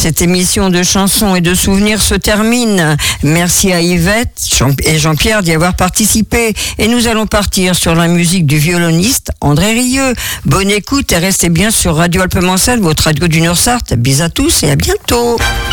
Cette émission de chansons et de souvenirs se termine. Merci à Yvette et Jean-Pierre d'y avoir participé. Et nous allons partir sur la musique du violoniste André Rieu. Bonne écoute et restez bien sur Radio Alpes Mansell, votre radio du Nord-Sarthe. Bisous à tous et à bientôt.